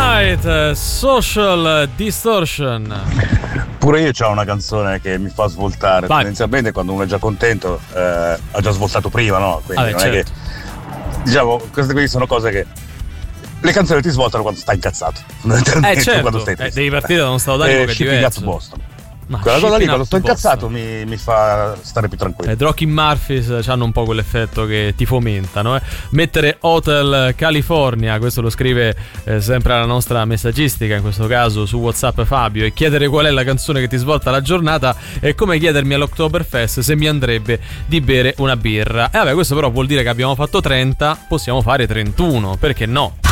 Night, Social Distortion. Pure io ho una canzone che mi fa svoltare. Vai. Tendenzialmente quando uno è già contento ha già svoltato prima, no? Quindi non certo. è che, diciamo, queste qui sono cose che le canzoni ti svoltano quando stai incazzato. Fondamentalmente, Certo, quando stai triste. devi partire da uno stato d'animo che è Shipping Up diverso. to Boston. Ma Quella cosa lì Shipping quando Up sto to Boston. incazzato mi fa stare più tranquillo. Dropkick Murphys hanno un po' quell'effetto che ti fomentano. Mettere Hotel California, questo lo scrive sempre alla nostra messaggistica, in questo caso su WhatsApp Fabio, e chiedere qual è la canzone che ti svolta la giornata è come chiedermi all'Oktoberfest se mi andrebbe di bere una birra. E vabbè, questo però vuol dire che abbiamo fatto 30, possiamo fare 31, perché no?